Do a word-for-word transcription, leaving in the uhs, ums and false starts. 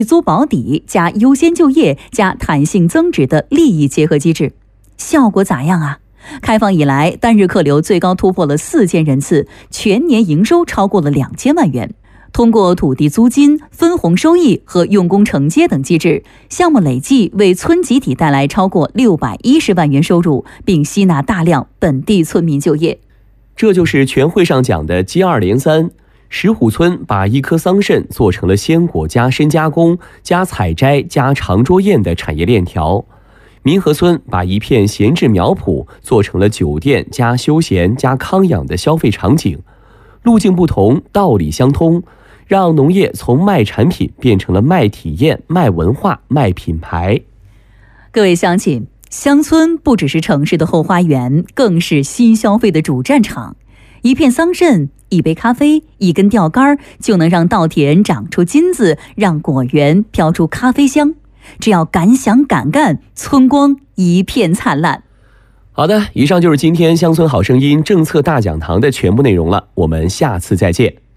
租保底加优先就业加弹性增值的利益结合机制，效果咋样啊？开放以来，单日客流最高突破了四千人次，全年营收超过了两千万元。通过土地租金、分红收益和用工承接等机制，项目累计为村集体带来超过六百一十万元收入，并吸纳大量本地村民就业。 这就是全会上讲的接二连三。石虎村把一颗桑葚做成了鲜果加深加工加采摘加长桌宴的产业链条。民和村把一片闲置苗圃做成了酒店加休闲加康养的消费场景。路径不同，道理相通，让农业从卖产品变成了卖体验、卖文化、卖品牌。 各位乡亲，乡村不只是城市的后花园，更是新消费的主战场。一片桑葚，一杯咖啡，一根钓竿，就能让稻田长出金子，让果园飘出咖啡香。只要敢想敢干，村光一片灿烂。 好的，以上就是今天乡村好声音政策大讲堂的全部内容了，我们下次再见。